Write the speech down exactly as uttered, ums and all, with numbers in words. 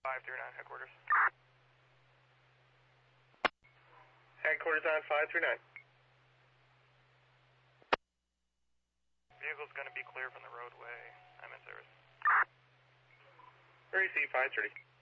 five three nine, headquarters. Headquarters on five three nine. Vehicle's going to be clear from the roadway. I'm in service. Receive five thirty.